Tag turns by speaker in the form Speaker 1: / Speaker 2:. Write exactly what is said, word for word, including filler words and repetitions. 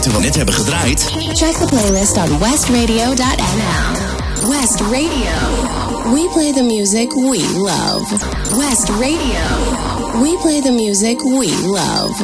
Speaker 1: we net hebben gedraaid?
Speaker 2: Check the playlist on west radio dot n l. West Radio. We play the music we love. West Radio. We play the music we love.